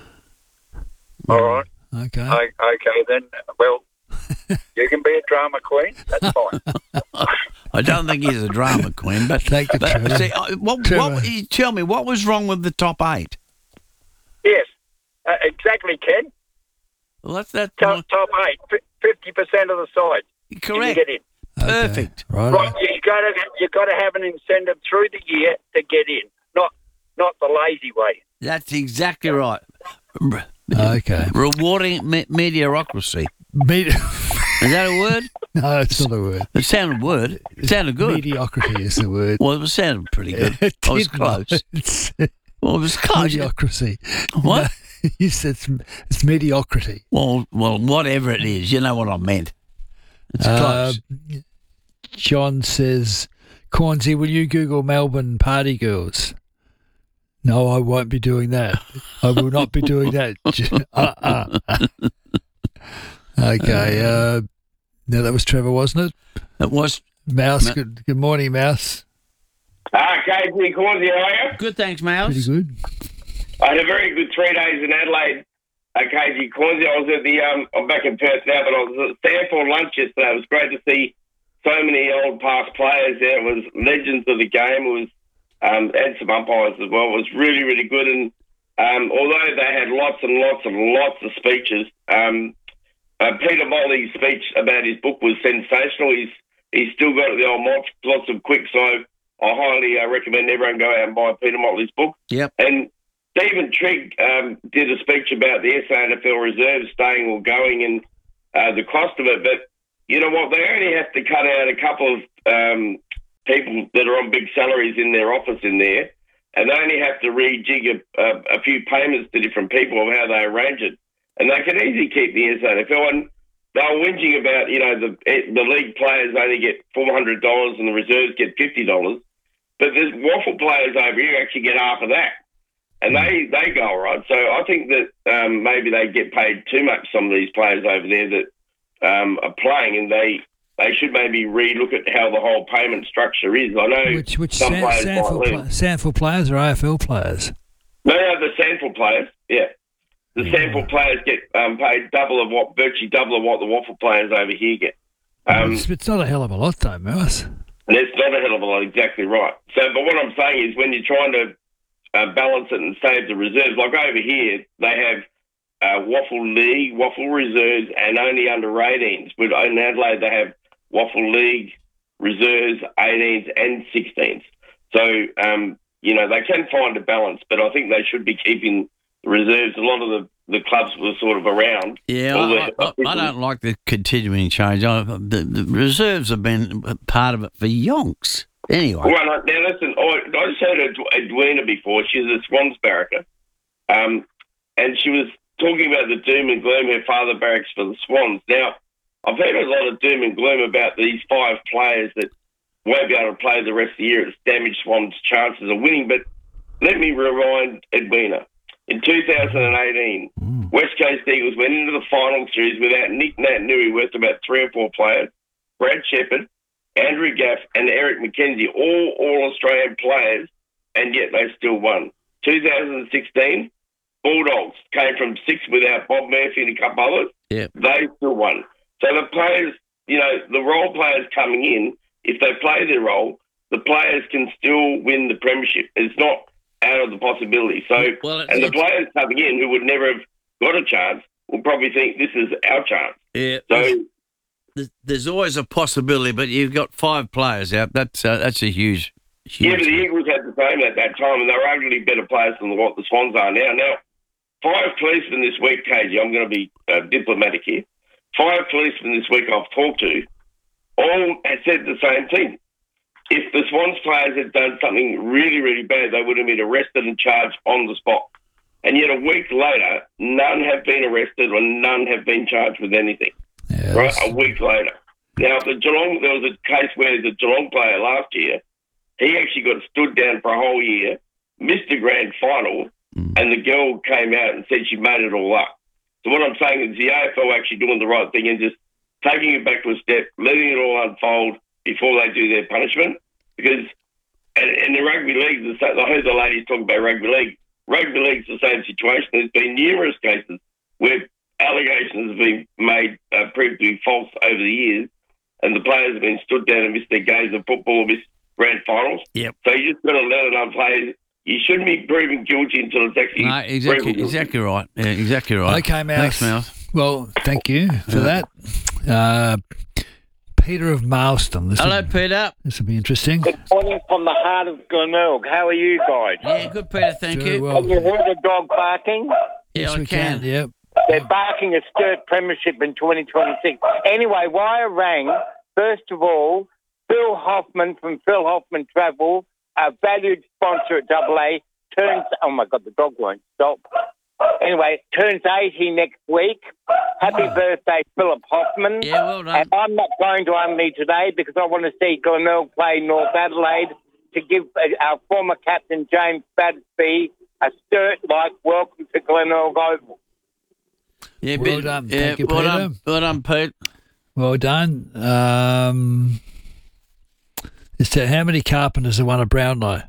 All right. Okay. I, okay, then, well, you can be a drama queen. That's fine. I don't think he's a drama queen, but, Thank you, but Trevor. see, what, what, tell me, what was wrong with the top eight? Yes, uh, exactly, Ken. Well, that's that. Top, top eight, fifty percent of the sides. Correct. You get in. Perfect. Okay. Right. Right. You got to you got to have an incentive through the year to get in, not not the lazy way. That's exactly right. Okay. Rewarding me- mediocrity. Medi- Is that a word? No, it's not a word. It sounded word. It sounded good. Mediocrity is the word. Well, it sounded pretty good. It I was did close. not. Well, it was close. Mediocrity. What? No, you said it's, it's mediocrity. Well, well, whatever it is, you know what I meant. It's Uh, close. John says, Cornsey, will you Google Melbourne party girls? No, I won't be doing that. I will not be doing that. uh-uh. Okay. Uh, no, that was Trevor, wasn't it? It was. Mouse, Ma- good good morning, Mouse. Ah, K G Cornsey, how are you? Good, thanks, Mouse. Pretty good. I had a very good three days in Adelaide. Uh, K G Cornsey, I was at the, um, I'm back in Perth now, but I was at Stanford lunch yesterday. It was great to see so many old past players there. It was legends of the game. It was, um, and some umpires as well. It was really, really good. And um, although they had lots and lots and lots of speeches, um, uh, Peter Motley's speech about his book was sensational. He's he's still got the old lots, lots of quick, so I highly uh, recommend everyone go out and buy Peter Motley's book. Yep. And Stephen Trigg um, did a speech about the S A N F L reserves staying or going and uh, the cost of it. But you know what? They only have to cut out a couple of um, people that are on big salaries in their office in there, and they only have to rejig a, a, a few payments to different people of how they arrange it. And they can easily keep the S A N F L. And they were whinging about, you know, the the league players only get four hundred dollars and the reserves get fifty dollars. But the waffle players over here actually get half of that. And they, they go all right. So I think that um, maybe they get paid too much, some of these players over there that um, are playing, and they they should maybe re-look at how the whole payment structure is. I know Which which some San, players Sanford, might pla- leave. Sanford players or A F L players? No, no, the Sanford players, yeah. The Sanford players get um, paid double of what, virtually double of what the waffle players over here get. Um, it's, it's not a hell of a lot, though, Mouse. That's not a hell of a lot, exactly right. So, but what I'm saying is when you're trying to uh, balance it and save the reserves, like over here, they have uh, Waffle League, Waffle Reserves, and only under eighteens. But in Adelaide, they have Waffle League, Reserves, eighteens, and sixteens. So, um, you know, they can find a balance, but I think they should be keeping the reserves. A lot of the, the clubs were sort of around. Yeah, All I, the- I, I don't like the continuing change. I, the, the reserves have been part of it for yonks. Anyway. Well, now listen, I, I just heard Edwina before. She's a Swans barracker, um, and she was talking about the doom and gloom her father barracks for the Swans. Now, I've heard a lot of doom and gloom about these five players that won't be able to play the rest of the year. It's damaged Swans' chances of winning. But let me rewind Edwina. In two thousand eighteen, mm. West Coast Eagles went into the final series without Nick Nat Nui, worth about three or four players, Brad Shepherd, Andrew Gaff, and Eric McKenzie, all All-Australian players, and yet they still won. two thousand sixteen, Bulldogs came from six without Bob Murphy and a couple others. Yeah. They still won. So the players, you know, the role players coming in, if they play their role, the players can still win the premiership. It's not out of the possibility. So, well, it's, and the it's, players coming in who would never have got a chance will probably think this is our chance. Yeah. So there's, there's always a possibility, but you've got five players out. That's uh, that's a huge, huge. Yeah, but the Eagles had the same at that time, and they were arguably better players than what the Swans are now. Now, five policemen this week, K G, I'm going to be uh, diplomatic here. Five policemen this week I've talked to all had said the same thing. If the Swans players had done something really, really bad, they would have been arrested and charged on the spot. And yet a week later, none have been arrested or none have been charged with anything. Yes. Right? A week later. Now, the Geelong, there was a case where the Geelong player last year, he actually got stood down for a whole year, missed the grand final, mm. and the girl came out and said she made it all up. So what I'm saying is the A F L actually doing the right thing and just taking it back to a step, letting it all unfold before they do their punishment. Because and, and the rugby league, the same, I heard the ladies talking about rugby league. Rugby league's the same situation. There's been numerous cases where allegations have been made, uh, proved to be false over the years, and the players have been stood down and missed their games of football or missed grand finals. Yep. So you just got to let it unplay. You shouldn't be proven guilty until it's actually No, exactly, proven guilty. exactly right. Yeah, exactly right. Okay, Mouse. Thanks, Mouse. Well, thank you for Yeah. that. Uh, Peter of Marston. This Hello, will, Peter. This will be interesting. Good morning from the heart of Glenelg. How are you guys? Yeah, good, Peter. Thank Very you. well. Have you heard the dog barking? Yeah, Yes, I we can. can. Yep. They're barking a Sturt Premiership in twenty twenty-six. Anyway, why I rang, first of all, Phil Hoffman from Phil Hoffman Travel, a valued sponsor at Double A, turns, oh my God, the dog won't stop. Anyway, turns eighty next week. Happy Oh. birthday, Philip Hoffman. Yeah, well done. And I'm not going to Unley today because I want to see Glenelg play North Adelaide to give uh, our former captain, James Battersby, a Sturt-like welcome to Glenelg Oval. Yeah, Well bit- done. Yeah, Thank you, well Peter. done, well done, Pete. Well done. Um, Is to how many carpenters have won a Brownlow?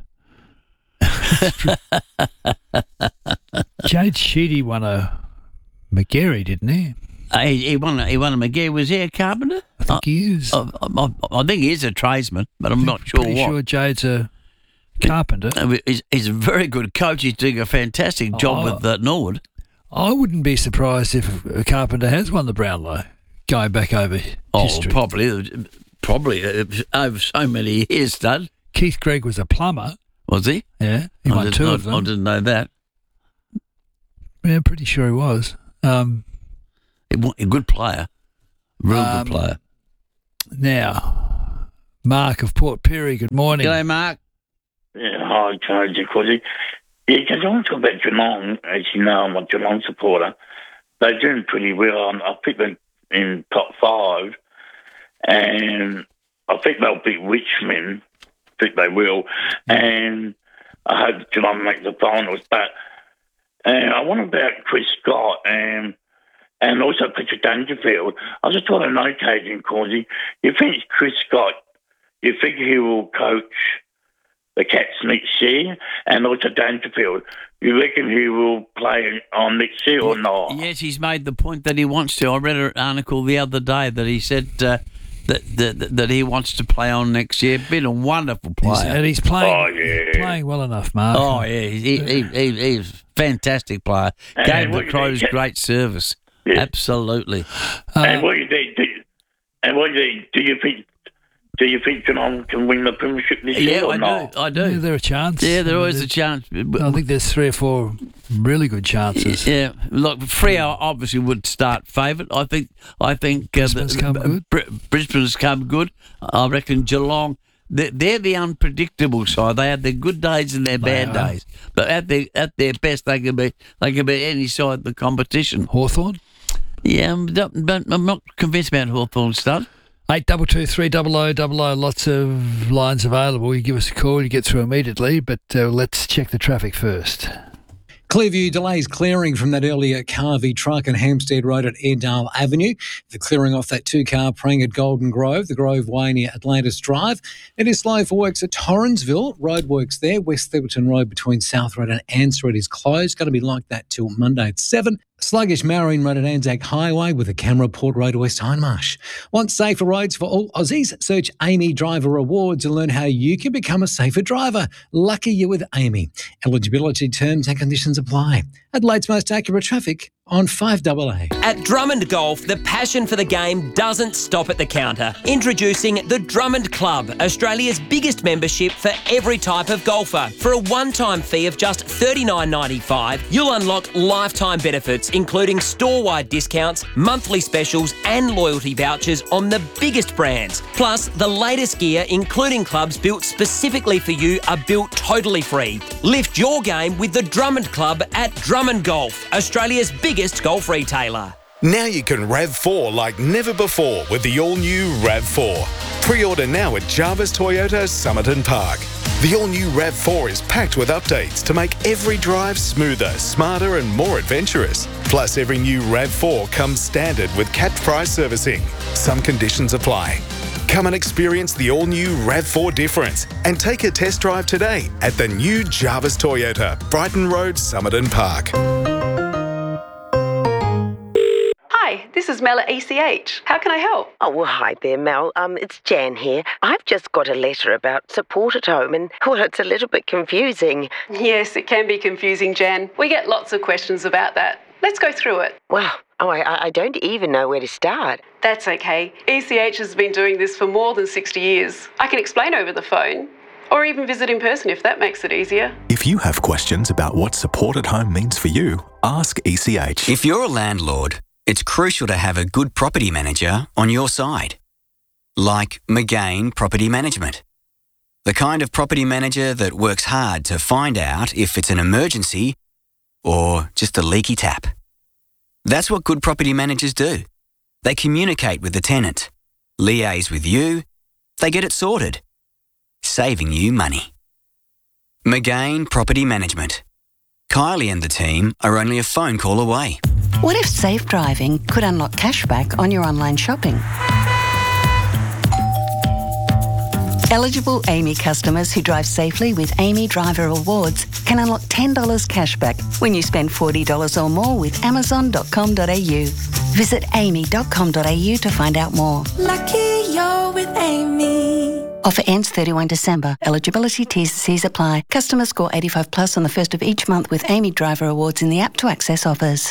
Jade Sheedy won a McGarry, didn't he? Uh, he, he won. He won a McGee. Was he a carpenter? I think he is. I, I, I think he is a tradesman, but I'm not sure Pretty what. sure Jade's a carpenter. He's, he's a very good coach. He's doing a fantastic job Oh. with uh, Norwood. I wouldn't be surprised if a carpenter has won the Brownlow, going back over Oh, history. probably, probably uh, over so many years, Stud. Keith Gregg was a plumber. Was he? Yeah, he I won didn't- two I- of them. I didn't know that. Yeah, I'm pretty sure he was. Um, a good player. Real um, good player. Now, Mark of Port Pirie, good morning. G'day, Mark. Yeah, hi, Coach Cuddy. Yeah, because I want to talk about Geelong. As you know, I'm a Geelong supporter. They're doing pretty well. I picked them in top five, and I think they'll beat Richmond. I think they will. And I hope Geelong make the finals. But uh, I want about Chris Scott and and also Peter Dangerfield. I just want to know, Cajun Causey, you think Chris Scott, you think he will coach the Cats next year, and also Dangerfield, you reckon he will play on next year or not? Yes, he's made the point that he wants to. I read an article the other day that he said uh, that, that that he wants to play on next year. Been a wonderful He's, player. and he's playing, Oh, yeah. playing well enough, Mark. Oh, yeah, he, he, he, he's a fantastic player. And Gave what the you Crows think- great service. Yeah. Absolutely. and what do you think? Do you, and what do you, do you think? Do you think Geelong can win the premiership this year Yeah, or I not? do. I do. Yeah, there are chances. Yeah, there I mean, always a chance. I think there's three or four really good chances. Yeah, look, Freo obviously would start favourite. I think. I think uh, Brisbane's come good. Br- Brisbane's come good. I reckon Geelong. They're, they're the unpredictable side. They have their good days and their bad are. days, but at their at their best, they can be they can be any side of the competition. Hawthorn? Yeah, I'm not, but I'm not convinced about Hawthorn stuff. Eight double two three double o double o. Lots of lines available. You give us a call, you get through immediately. But uh, let's check the traffic first. Clearview delays clearing from that earlier car v truck on Hampstead Road at Airedale Avenue. The clearing off that two-car praying at Golden Grove, the Grove Way near Atlantis Drive. It is slow for works at Torrensville. Roadworks there. West Theberton Road between South Road and Ann Street is closed. Going to be like that till Monday at seven. Sluggish Marine Road at Anzac Highway with a camera Port Road to West Hindmarsh. Want safer roads for all Aussies? Search Amy Driver Awards and learn how you can become a safer driver. Lucky you with Amy. Eligibility terms and conditions apply. Adelaide's most accurate traffic on five A A. At Drummond Golf, the passion for the game doesn't stop at the counter. Introducing the Drummond Club, Australia's biggest membership for every type of golfer. For a one-time fee of just thirty-nine ninety-five, you'll unlock lifetime benefits, including store-wide discounts, monthly specials and loyalty vouchers on the biggest brands. Plus, the latest gear, including clubs built specifically for you, are built totally free. Lift your game with the Drummond Club at Drummond Golf, Australia's biggest golf retailer. Now you can RAV four like never before with the all-new RAV four. Pre-order now at Jarvis Toyota Somerton Park. The all-new RAV four is packed with updates to make every drive smoother, smarter and more adventurous. Plus, every new RAV four comes standard with capped price servicing. Some conditions apply. Come and experience the all-new RAV four difference and take a test drive today at the new Jarvis Toyota, Brighton Road, Somerton Park. Hi, this is Mel at E C H. How can I help? Oh, well, hi there, Mel. Um, it's Jan here. I've just got a letter about support at home and, well, it's a little bit confusing. Yes, it can be confusing, Jan. We get lots of questions about that. Let's go through it. Well, oh, I, I don't even know where to start. That's okay. E C H has been doing this for more than sixty years. I can explain over the phone, or even visit in person if that makes it easier. If you have questions about what support at home means for you, ask E C H. If you're a landlord, it's crucial to have a good property manager on your side. Like McGain Property Management. The kind of property manager that works hard to find out if it's an emergency or just a leaky tap. That's what good property managers do. They communicate with the tenant, liaise with you, they get it sorted, saving you money. McGain Property Management. Kylie and the team are only a phone call away. What if safe driving could unlock cashback on your online shopping? Eligible Amy customers who drive safely with Amy Driver Awards can unlock ten dollars cashback when you spend forty dollars or more with amazon dot com dot a u. Visit amy dot com dot a u to find out more. Lucky you're with Amy. Offer ends thirty-first of December. Eligibility T's and C's apply. Customers score eighty-five plus on the first of each month with Amy Driver Awards in the app to access offers.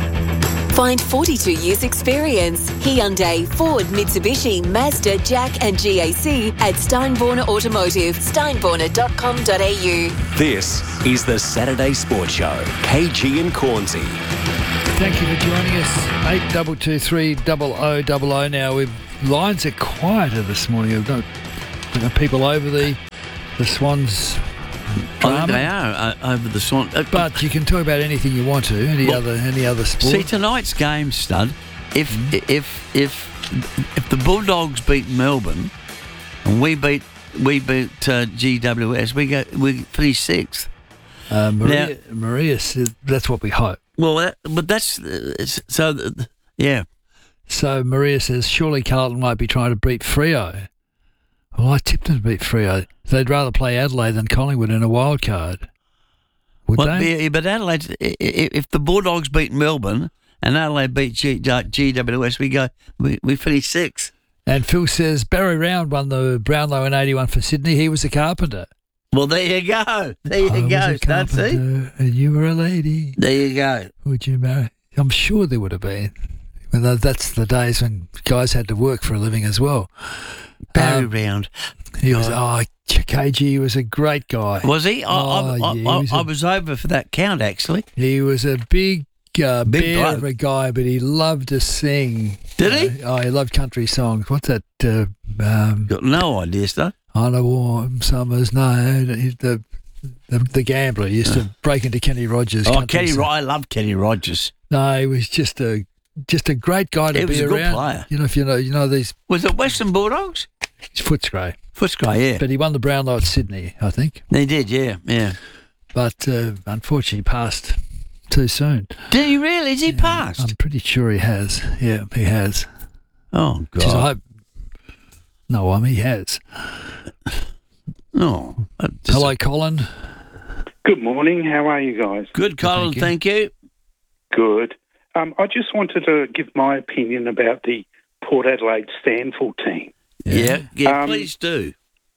Find forty-two years experience. Hyundai, Ford, Mitsubishi, Mazda, Jack and G A C at Steinborner Automotive. steinborner dot com dot a u. This is the Saturday Sports Show. K G and Cornsey. Thank you for joining us. eight two two three double oh double oh now. We've, lines are quieter this morning. We've got, we've got people over the the Swans drama. Oh, they are uh, over the Swans. Uh, but you can talk about anything you want to, any well, other any other sport. See, tonight's game, Stud, if, mm-hmm. if if if the Bulldogs beat Melbourne and we beat we beat uh, G W S, we go we finish sixth. Uh, Maria, now, Maria said that's what we hope. Well, that, but that's uh, so. Uh, yeah. So Maria says surely Carlton might be trying to beat Freo. Well, I tipped them to beat Freo. They'd rather play Adelaide than Collingwood in a wild card. Would well, they? Yeah, but Adelaide, if the Bulldogs beat Melbourne and Adelaide beat G, G W S, we go we, we finish sixth. And Phil says Barry Round won the Brownlow in eighty-one for Sydney. He was a carpenter. Well, there you go. There you I go. Was a carpenter, and you were a lady. There you go. Would you marry? I'm sure there would have been. Well, that's the days when guys had to work for a living as well. Barry um, Round. He was, oh, K G was a great guy. Was he? I, oh, I, yeah, I, he I, was I a, was over for that count, actually. He was a big, uh, big bear bloke. of a guy, but he loved to sing. Did uh, he? Oh, he loved country songs. What's that? Uh, um, Got no idea, stuff. On a warm summer's night. The, the, the gambler used to break into Kenny Rogers. Oh, Kenny Rogers. I love Kenny Rogers. No, he was just a just a great guy to he be was a around. Good player. You know, if you know, you know these. Was it Western Bulldogs? It's Footscray. Footscray, yeah. But he won the Brownlow at Sydney, I think. He did, yeah, yeah. But uh, unfortunately, passed too soon. Did he really? Is he yeah, passed? I'm pretty sure he has. Yeah, he has. Oh God! Jeez, I hope. No, I mean he has. Oh. Hello, Colin. Good morning. How are you guys? Good, Colin. Thank you. Thank you. Good. Um, I just wanted to give my opinion about the Port Adelaide Stanford team. Yeah, yeah. Um, please do.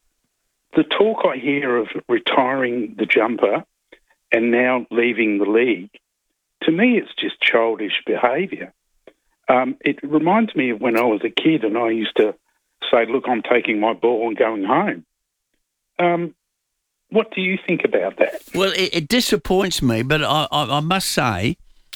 The talk I hear of retiring the jumper and now leaving the league, to me, it's just childish behaviour. Um, it reminds me of when I was a kid and I used to say, "Look, I'm taking my ball and going home." Um, what do you think about that? Well, it, it disappoints me, but I, I, I must say,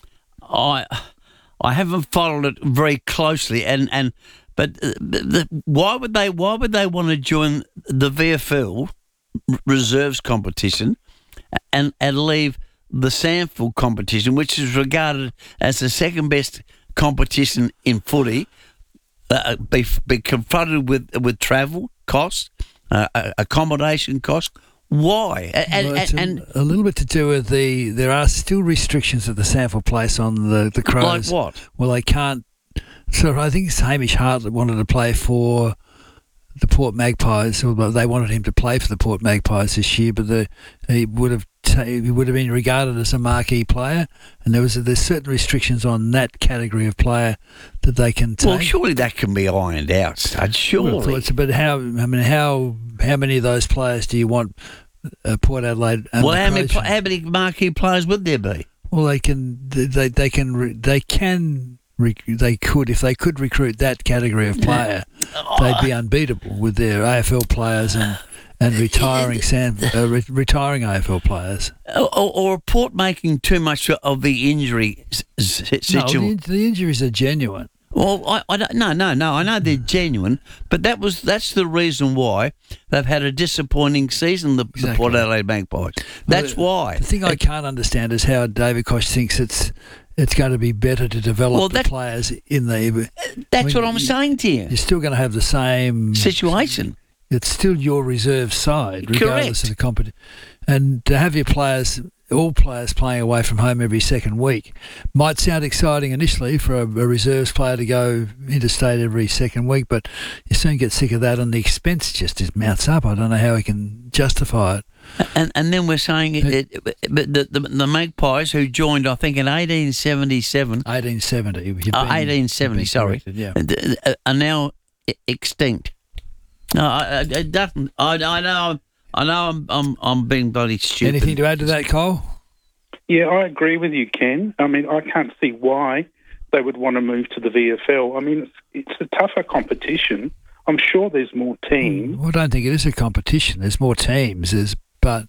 I I haven't followed it very closely, and, and but the, the, why would they why would they want to join the V F L reserves competition and and leave the Sandford competition, which is regarded as the second best competition in footy, uh, be be confronted with with travel costs, uh, accommodation costs? Why? And, well, it's and, a, a little bit to do with the. There are still restrictions at the Sandford place on the the Crows. Like what? Well, they can't. So I think Hamish Hartlett wanted to play for the Port Magpies. Or they wanted him to play for the Port Magpies this year, but the he would have t- he would have been regarded as a marquee player, and there was there's certain restrictions on that category of player that they can take. Well, surely that can be ironed out, Stud. Surely. Well, but how? I mean, how how many of those players do you want? Uh, Port Adelaide. Well, how many how many marquee players would there be? Well, they can they they can they can they could if they could recruit that category of player, oh. they'd be unbeatable with their A F L players and and retiring sand, uh, re- retiring A F L players. Or, or Port making too much of the injury situation. No, the, the injuries are genuine. Well, I, I don't, no, no, no. I know they're genuine, but that was that's the reason why they've had a disappointing season. The, exactly. the Port Adelaide Magpies. That's well, why. The thing I can't understand is how David Koch thinks it's it's going to be better to develop well, that, the players in the. That's I mean, what I'm you, saying to you. You're still going to have the same situation. It's still your reserve side, regardless Correct. of the competition. And to have your players all players playing away from home every second week. Might sound exciting initially for a, a reserves player to go interstate every second week, but you soon get sick of that, and the expense just is mounts up. I don't know how he can justify it. And and then we're saying it, it, but the, the the Magpies, who joined, I think, in eighteen seventy-seven. eighteen seventy. You've Oh, been- eighteen seventy, you've been sorry. corrected, yeah. uh, Are now e- extinct. No, I, I, it doesn't. I, I know. I know. I'm. I'm. I'm being bloody stupid. Anything to add to that, Cole? Yeah, I agree with you, Ken. I mean, I can't see why they would want to move to the V F L. I mean, it's, it's a tougher competition. I'm sure there's more teams. Well, I don't think it is a competition. There's more teams, there's, but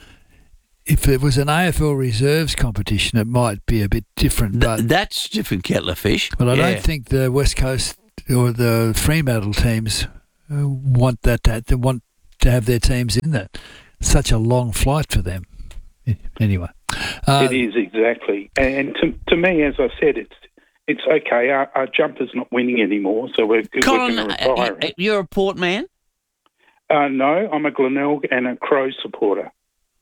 if it was an A F L reserves competition, it might be a bit different. But that's different kettle of fish. But I Yeah. don't think the West Coast or the Fremantle teams uh, want that, that. They want to have their teams in that. Such a long flight for them. Anyway. Uh, it is, exactly. And to, to me, as I said, it's it's okay. Our, our jumper's not winning anymore, so we're, we're Colin, going to retire uh, it. you're a Port man? Uh, no, I'm a Glenelg and a Crows supporter.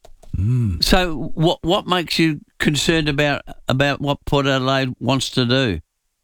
So what what makes you concerned about about what Port Adelaide wants to do?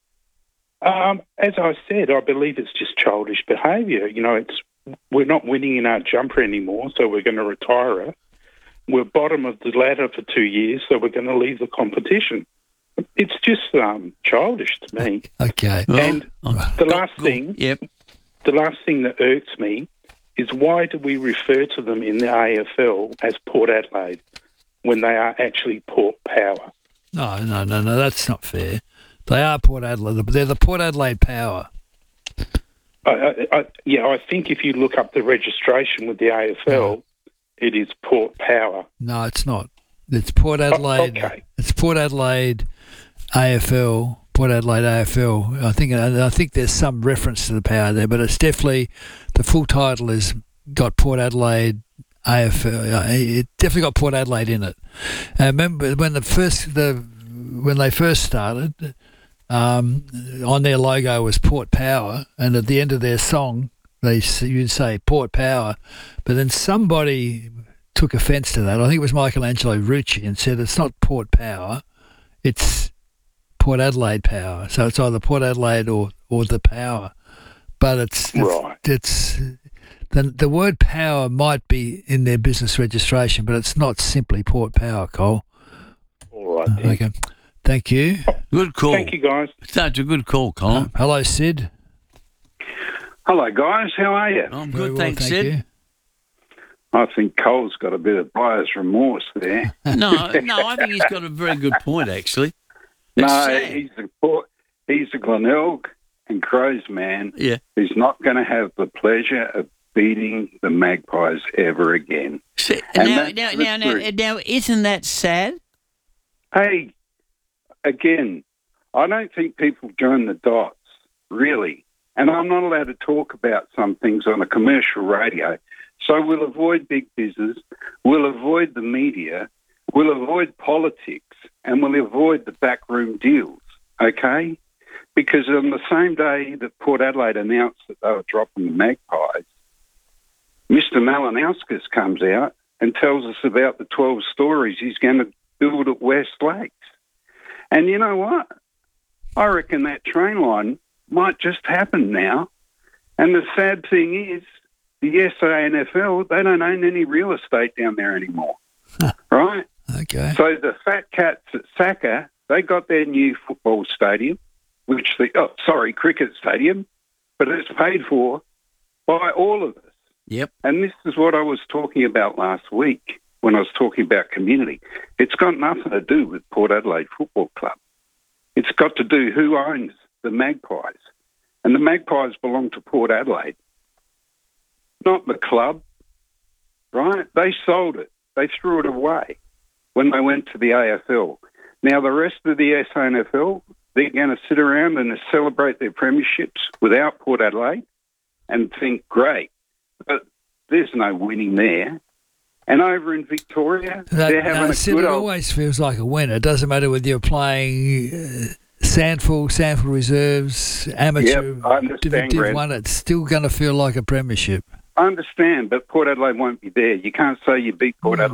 Um, as I said, I believe it's just childish behaviour. You know, it's we're not winning in our jumper anymore, so we're going to retire it. We're bottom of the ladder for two years, so we're going to leave the competition. It's just um, childish to me. Okay. And the last thing, yep. the last thing that irks me is why do we refer to them in the A F L as Port Adelaide when they are actually Port Power? No, no, no, no, that's not fair. They are Port Adelaide. They're the Port Adelaide Power. I, I, I, yeah, I think if you look up the registration with the A F L, it is Port Power. No, it's not. It's Port Adelaide. Oh, okay. It's Port Adelaide A F L. Port Adelaide A F L. I think I think there's some reference to the power there, but it's definitely the full title has got Port Adelaide A F L. It definitely got Port Adelaide in it. I remember when the first the when they first started, um, on their logo was Port Power, and at the end of their song they you'd say Port Power, but then somebody took offence to that. I think it was Michelangelo Rucci, and said it's not Port Power, it's Port Adelaide Power. So it's either Port Adelaide or, or the Power. But it's, it's right. It's the the word power might be in their business registration, but it's not simply Port Power, Cole. All right. Then. Okay. Thank you. Good call. Thank you, guys. That's a good call, Colin. Uh, hello, Sid. Hello, guys. How are you? I'm Very good, well, thanks, thank Sid. you. I think Cole's got a bit of buyer's remorse there. No, no, I think he's got a very good point, actually. It's no, sad. he's a Port- he's a Glenelg and Crows man. Yeah. Who's not going to have the pleasure of beating the Magpies ever again. So, And now, that's now, the now, now, truth. now, isn't that sad? Hey, again, I don't think people join the dots, really. And I'm not allowed to talk about some things on a commercial radio. So we'll avoid big business, we'll avoid the media, we'll avoid politics, and we'll avoid the backroom deals, okay? Because on the same day that Port Adelaide announced that they were dropping the Magpies, Mister Malinauskas comes out and tells us about the twelve stories he's going to build at West Lakes. And you know what? I reckon that train line might just happen now. And the sad thing is, the S A N F L, they don't own any real estate down there anymore, right? Okay. So the fat cats at Saka, they got their new football stadium, which the, oh, sorry, cricket stadium, but it's paid for by all of us. Yep. And this is what I was talking about last week when I was talking about community. It's got nothing to do with Port Adelaide Football Club. It's got to do who owns the Magpies. And the Magpies belong to Port Adelaide, not the club, right? They sold it. They threw it away when they went to the A F L. Now, the rest of the S A N F L, they're going to sit around and celebrate their premierships without Port Adelaide and think, great, but there's no winning there. And over in Victoria, That, they're having no, a Sid, good it old... always feels like a winner. It doesn't matter whether you're playing uh, Sandful, Sandful Reserves, amateur, Yep, I understand, Div, Div Grant. one. It's still going to feel like a premiership. I understand, but Port Adelaide won't be there. You can't say you beat Port Adelaide.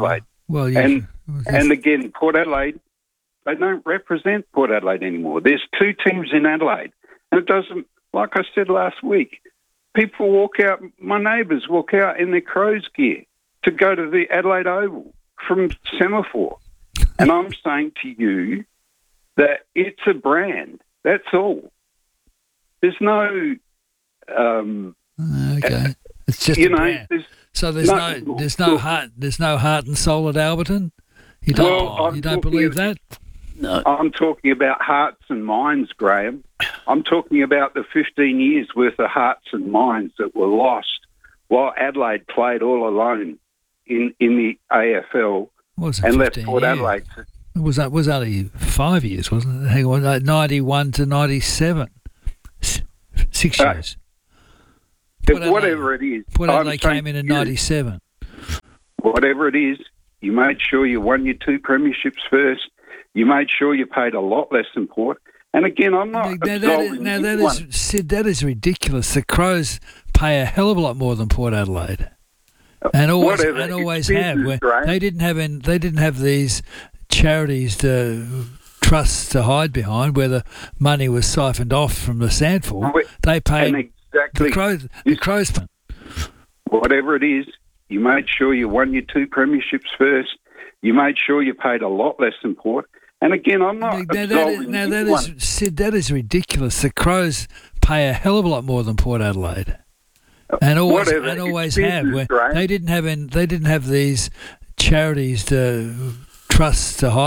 Well, yeah. And, and again, Port Adelaide, they don't represent Port Adelaide anymore. There's two teams in Adelaide. And it doesn't, like I said last week, people walk out, my neighbours walk out in their Crows gear to go to the Adelaide Oval from Semaphore. And I'm saying to you that it's a brand. That's all. There's no... Um, okay. It's just you a know, brand. there's So there's no, no- there's no heart there's no heart and soul at Alberton? You don't Well, I'm you don't talking believe of- that? No. I'm talking about hearts and minds, Graham. I'm talking about the fifteen years worth of hearts and minds that were lost while Adelaide played all alone in, in the A F L Was it and left fifteen Port years? Adelaide. It was that was only five years, wasn't it? Hang on, uh, ninety-one to ninety-seven, S- six Uh, years. If Port Adelaide- whatever it is, Port I'm Adelaide saying came in in to you, ninety-seven. Whatever it is, you made sure you won your two premierships first. You made sure you paid a lot less than Port. And again, I'm not Now that is, absolving now that anyone. is Sid, that is ridiculous. The Crows pay a hell of a lot more than Port Adelaide, and always Whatever. and It's always have. business, Where Graham. they didn't have in, they didn't have these charities to trusts to hide behind, where the money was siphoned off from the Sandford. Wait, They paid and exactly. the Crows. The Crows. Whatever it is, you made sure you won your two premierships first. You made sure you paid a lot less than Port. And again, I'm not Now that is, absolving now that anyone. is Sid, that is ridiculous. The Crows pay a hell of a lot more than Port Adelaide, and always Whatever. and It's always business, have. Where Graham. they didn't have in, they didn't have these charities to trusts to hide.